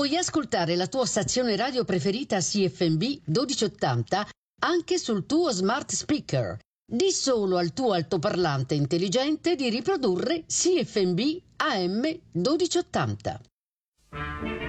Puoi ascoltare la tua stazione radio preferita CFMB 1280 anche sul tuo smart speaker. Di solo al tuo altoparlante intelligente di riprodurre CFMB AM 1280.